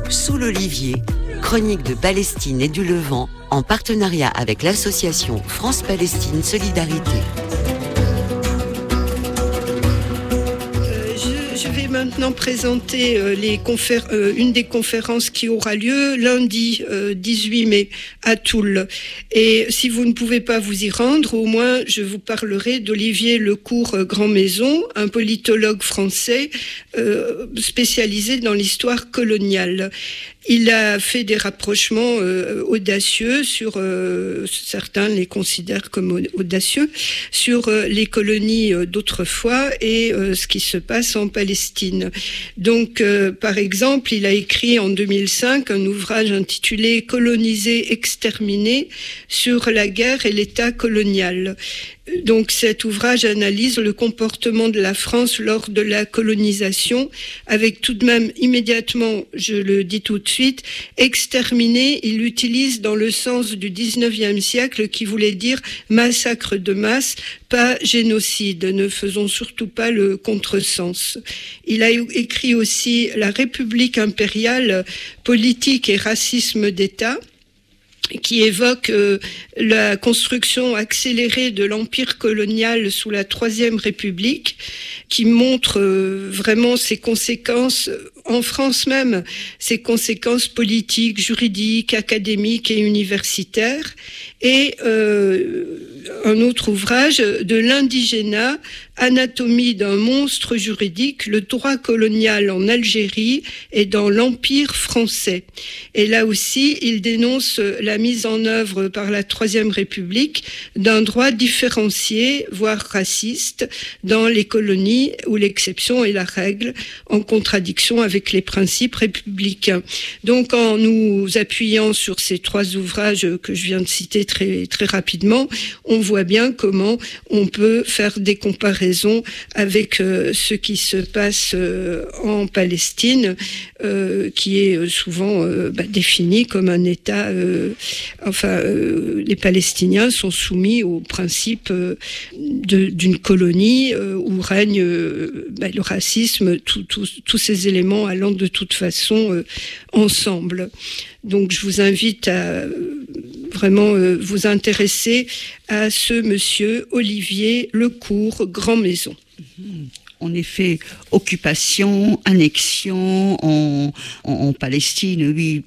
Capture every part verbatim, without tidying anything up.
Sous l'Olivier, chronique de Palestine et du Levant, en partenariat avec l'association France-Palestine Solidarité. Je vais maintenant présenter euh, les confér- euh, une des conférences qui aura lieu lundi euh, dix-huit mai à Toul. Et si vous ne pouvez pas vous y rendre, au moins je vous parlerai d'Olivier Lecourt euh, Grand-Maison, un politologue français euh, spécialisé dans l'histoire coloniale. Il a fait des rapprochements euh, audacieux sur, euh, certains les considèrent comme audacieux, sur euh, les colonies euh, d'autrefois et euh, ce qui se passe en Palestine. Donc, euh, par exemple, il a écrit en deux mille cinq un ouvrage intitulé « Coloniser, exterminer » sur la guerre et l'État colonial. Donc cet ouvrage analyse le comportement de la France lors de la colonisation, avec tout de même immédiatement, je le dis tout de suite, exterminer, il l'utilise dans le sens du dix-neuvième siècle qui voulait dire massacre de masse, pas génocide, ne faisons surtout pas le contresens. Il a écrit aussi La République impériale, politique et racisme d'État, qui évoque euh, la construction accélérée de l'empire colonial sous la Troisième République, qui montre euh, vraiment ses conséquences, en France même, ses conséquences politiques, juridiques, académiques et universitaires, et euh, un autre ouvrage de l'indigénat, Anatomie d'un monstre juridique, le droit colonial en Algérie et dans l'Empire français. Et là aussi, il dénonce la mise en œuvre par la Troisième République d'un droit différencié, voire raciste, dans les colonies où l'exception est la règle, en contradiction avec les principes républicains. Donc, en nous appuyant sur ces trois ouvrages que je viens de citer très, très rapidement, on voit bien comment on peut faire des comparaisons avec euh, ce qui se passe euh, en Palestine, euh, qui est souvent euh, bah, défini comme un État. Euh, enfin, euh, les Palestiniens sont soumis au principe euh, de, d'une colonie euh, où règne euh, bah, le racisme, tous ces éléments allant de toute façon euh, ensemble. Donc, je vous invite à vraiment euh, vous intéresser à ce monsieur Olivier Lecourt Grand-Maison. En effet, occupation, annexion en, en, en Palestine, oui.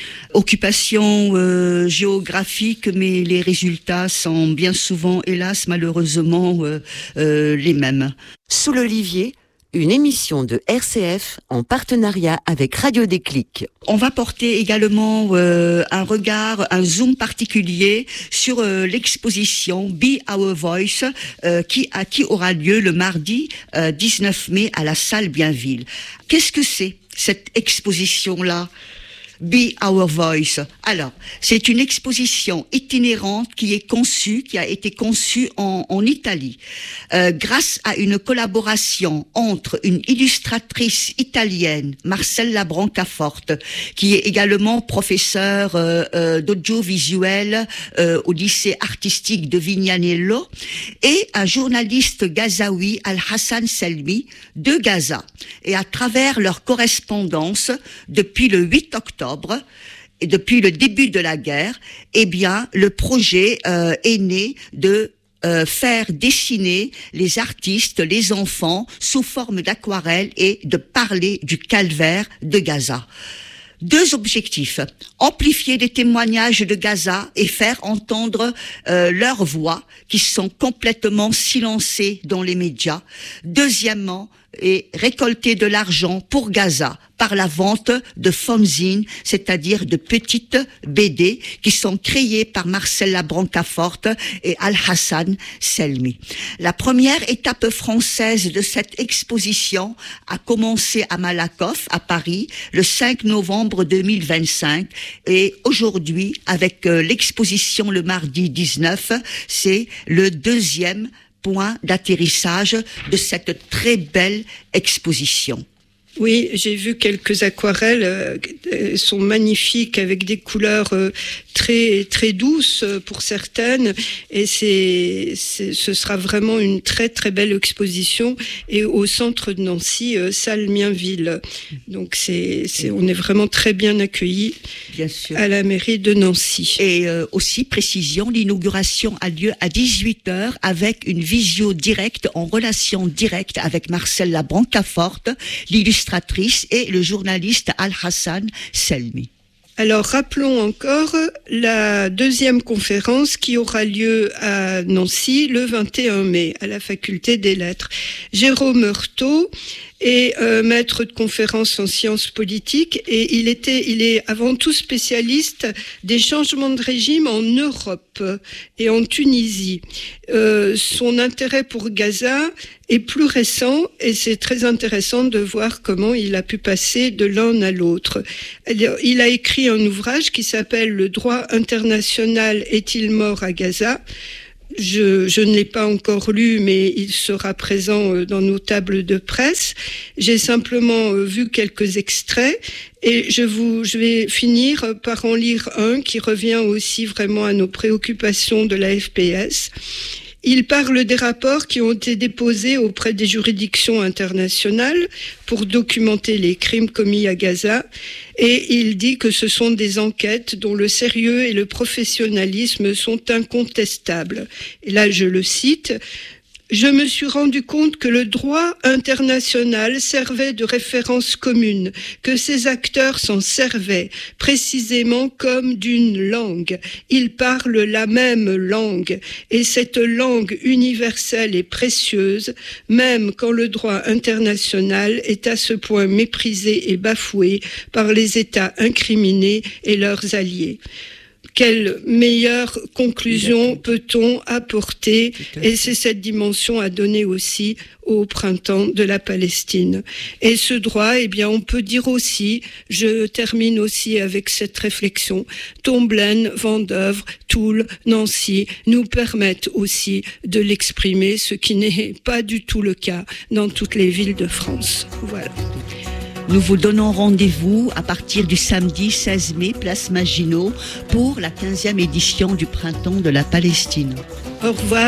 Occupation euh, géographique, mais les résultats sont bien souvent, hélas, malheureusement, euh, euh, les mêmes. Sous l'Olivier, une émission de R C F en partenariat avec Radio Déclic. On va porter également euh, un regard, un zoom particulier sur euh, l'exposition Be Our Voice euh, qui, à, qui aura lieu le mardi euh, dix-neuf mai à la salle Bienville. Qu'est-ce que c'est cette exposition-là ? Be Our Voice. Alors, c'est une exposition itinérante qui est conçue, qui a été conçue en, en Italie, euh, grâce à une collaboration entre une illustratrice italienne, Marcella Brancaforte, qui est également professeure euh, euh, d'audiovisuel euh, au lycée artistique de Vignanello, et un journaliste gazaoui, Al-Hassan Selmi, de Gaza. Et à travers leur correspondance, depuis le huit octobre, et depuis le début de la guerre, eh bien, le projet euh, est né de euh, faire dessiner les artistes, les enfants, sous forme d'aquarelle et de parler du calvaire de Gaza. Deux objectifs, amplifier les témoignages de Gaza et faire entendre euh, leurs voix qui sont complètement silencées dans les médias. Deuxièmement, et récolter de l'argent pour Gaza par la vente de fanzines, c'est-à-dire de petites B D qui sont créées par Marcella Brancaforte et Al-Hassan Selmi. La première étape française de cette exposition a commencé à Malakoff, à Paris, le cinq novembre deux mille vingt-cinq, et aujourd'hui, avec euh, l'exposition le mardi dix-neuf, c'est le deuxième point d'atterrissage de cette très belle exposition. Oui, j'ai vu quelques aquarelles, euh, elles sont magnifiques avec des couleurs euh, très très douces pour certaines, et c'est, c'est ce sera vraiment une très très belle exposition, et au centre de Nancy, euh, salle Mienville. Donc c'est, c'est on est vraiment très bien accueillis, bien sûr, à la mairie de Nancy. Et euh, aussi précision, l'inauguration a lieu à dix-huit heures avec une visio directe en relation directe avec Marcella Brancafort, l'illustratrice et le journaliste Al-Hassan Selmi. Alors rappelons encore la deuxième conférence qui aura lieu à Nancy le vingt et un mai à la faculté des lettres. Jérôme Heurtaud est euh, maître de conférences en sciences politiques, et il était, il est avant tout spécialiste des changements de régime en Europe et en Tunisie. Euh, son intérêt pour Gaza est plus récent, et c'est très intéressant de voir comment il a pu passer de l'un à l'autre. Il a écrit un ouvrage qui s'appelle « Le droit international est-il mort à Gaza ?» Je, je ne l'ai pas encore lu, mais il sera présent dans nos tables de presse. J'ai simplement vu quelques extraits, et je vous, je vais finir par en lire un qui revient aussi vraiment à nos préoccupations de la F P S. Il parle des rapports qui ont été déposés auprès des juridictions internationales pour documenter les crimes commis à Gaza, et il dit que ce sont des enquêtes dont le sérieux et le professionnalisme sont incontestables. Et là, je le cite: je me suis rendu compte que le droit international servait de référence commune, que ces acteurs s'en servaient précisément comme d'une langue. Ils parlent la même langue, et cette langue universelle est précieuse, même quand le droit international est à ce point méprisé et bafoué par les États incriminés et leurs alliés. Quelle meilleure conclusion peut-on apporter? Et c'est cette dimension à donner aussi au printemps de la Palestine. Et ce droit, eh bien, on peut dire aussi, je termine aussi avec cette réflexion, Tomblaine, Vendeuvre, Toul, Nancy nous permettent aussi de l'exprimer, ce qui n'est pas du tout le cas dans toutes les villes de France. Voilà. Nous vous donnons rendez-vous à partir du samedi seize mai, place Maginot, pour la quinzième édition du Printemps de la Palestine. Au revoir.